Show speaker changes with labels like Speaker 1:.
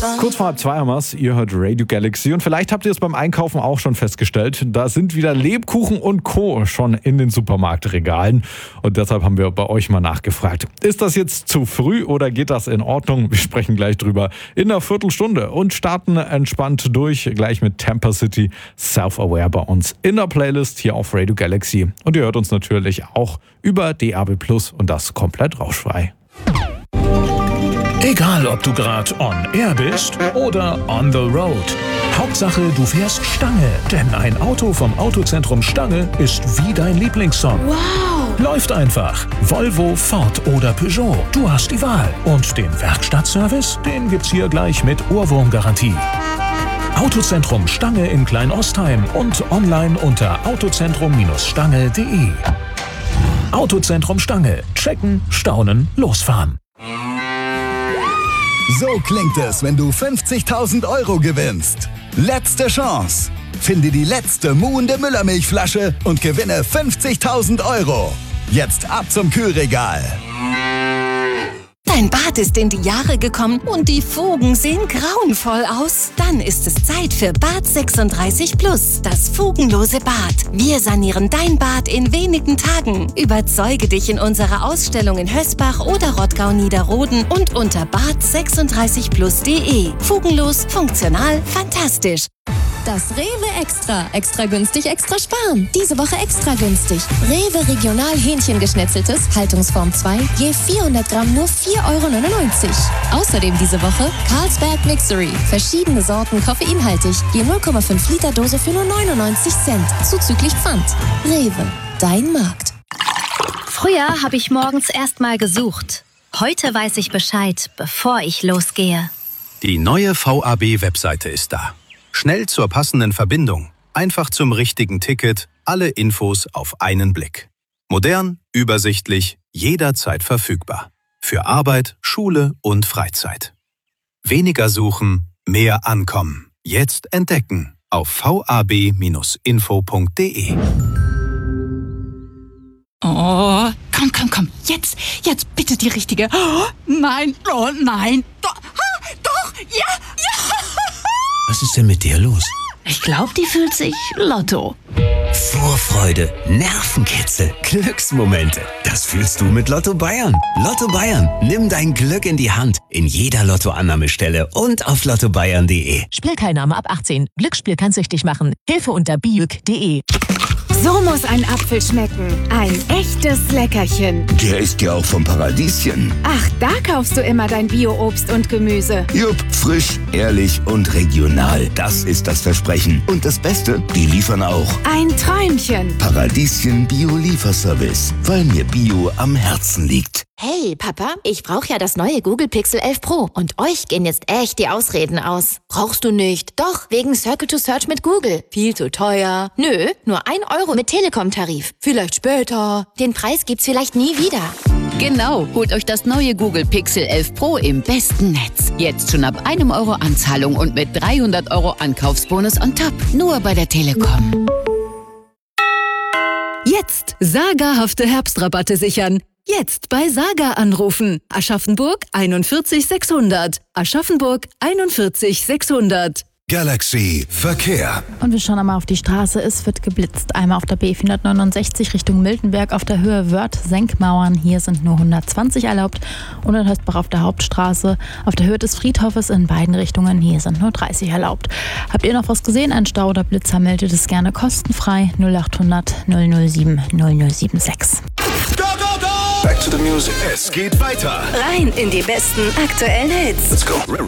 Speaker 1: Kurz vor 2 haben wir's. Ihr hört Radio Galaxy und vielleicht habt ihr es beim Einkaufen auch schon festgestellt. Da sind wieder Lebkuchen und Co. schon in den Supermarktregalen. Und deshalb haben wir bei euch mal nachgefragt. Ist das jetzt zu früh oder geht das in Ordnung? Wir sprechen gleich drüber in einer Viertelstunde und starten entspannt durch. Gleich mit Tampa City Self-Aware bei uns in der Playlist hier auf Radio Galaxy. Und ihr hört uns natürlich auch über DAB+ und das komplett rauschfrei.
Speaker 2: Egal, ob du gerade on air bist oder on the road. Hauptsache, du fährst Stange. Denn ein Auto vom Autozentrum Stange ist wie dein Lieblingssong.
Speaker 3: Wow!
Speaker 2: Läuft einfach. Volvo, Ford oder Peugeot. Du hast die Wahl. Und den Werkstattservice, den gibt's hier gleich mit Ohrwurmgarantie. Autozentrum Stange in Kleinostheim und online unter autozentrum-stange.de. Autozentrum Stange. Checken, staunen, losfahren.
Speaker 4: So klingt es, wenn du 50.000 Euro gewinnst. Letzte Chance. Finde die letzte muhende Müllermilchflasche und gewinne 50.000 Euro. Jetzt ab zum Kühlregal.
Speaker 3: Dein Bad ist in die Jahre gekommen und die Fugen sehen grauenvoll aus. Dann ist es Zeit für Bad 36 Plus, das fugenlose Bad. Wir sanieren dein Bad in wenigen Tagen. Überzeuge dich in unserer Ausstellung in Hösbach oder Rottgau-Niederroden und unter bad36plus.de. Fugenlos, funktional, fantastisch.
Speaker 5: Das Rewe Extra. Extra günstig, extra sparen. Diese Woche extra günstig. Rewe Regional Hähnchengeschnetzeltes, Haltungsform 2, je 400 Gramm nur 4,99 €. Außerdem diese Woche Carlsberg Mixery. Verschiedene Sorten koffeinhaltig, je 0,5 Liter Dose für nur 99 Cent. Zuzüglich Pfand. Rewe, dein Markt.
Speaker 6: Früher habe ich morgens erst mal gesucht. Heute weiß ich Bescheid, bevor ich losgehe.
Speaker 7: Die neue VAB-Webseite ist da. Schnell zur passenden Verbindung, einfach zum richtigen Ticket, alle Infos auf einen Blick. Modern, übersichtlich, jederzeit verfügbar. Für Arbeit, Schule und Freizeit. Weniger suchen, mehr ankommen. Jetzt entdecken auf vab-info.de.
Speaker 8: Oh, komm. Jetzt bitte die richtige. Oh, nein. Doch, ja.
Speaker 9: Was ist denn mit dir los?
Speaker 8: Ich glaube, die fühlt sich Lotto.
Speaker 9: Vorfreude, Nervenkitzel, Glücksmomente. Das fühlst du mit Lotto Bayern. Lotto Bayern, nimm dein Glück in die Hand. In jeder Lottoannahmestelle und auf lottobayern.de.
Speaker 10: Spielteilnahme ab 18. Glücksspiel kann süchtig machen. Hilfe unter biuk.de.
Speaker 11: So muss ein Apfel schmecken. Ein echtes Leckerchen.
Speaker 12: Der ist ja auch vom Paradieschen.
Speaker 11: Ach, da kaufst du immer dein Bio-Obst und Gemüse.
Speaker 12: Jupp, frisch, ehrlich und regional. Das ist das Versprechen. Und das Beste, die liefern auch.
Speaker 11: Ein Träumchen.
Speaker 12: Paradieschen Bio-Lieferservice. Weil mir Bio am Herzen liegt.
Speaker 5: Hey, Papa, ich brauche ja das neue Google Pixel 11 Pro. Und euch gehen jetzt echt die Ausreden aus. Brauchst du nicht. Doch, wegen Circle to Search mit Google. Viel zu teuer. Nö, nur 1 € mit Telekom-Tarif. Vielleicht später. Den Preis gibt's vielleicht nie wieder.
Speaker 13: Genau, holt euch das neue Google Pixel 11 Pro im besten Netz. Jetzt schon ab 1 € Anzahlung und mit 300 € Ankaufsbonus on top. Nur bei der Telekom.
Speaker 14: Jetzt sagerhafte Herbstrabatte sichern. Jetzt bei Saga anrufen. Aschaffenburg 41 600. Aschaffenburg 41 600.
Speaker 15: Galaxy Verkehr.
Speaker 16: Und wir schauen einmal auf die Straße. Es wird geblitzt. Einmal auf der B469 Richtung Miltenberg auf der Höhe Wörth-Senkmauern. Hier sind nur 120 erlaubt. Und in Hösbach auf der Hauptstraße auf der Höhe des Friedhofes in beiden Richtungen. Hier sind nur 30 erlaubt. Habt ihr noch was gesehen? Ein Stau oder Blitzer, meldet es gerne kostenfrei. 0800 007 0076.
Speaker 15: Back to the music. Es geht weiter.
Speaker 3: Rein in die besten aktuellen Hits.
Speaker 15: Let's go.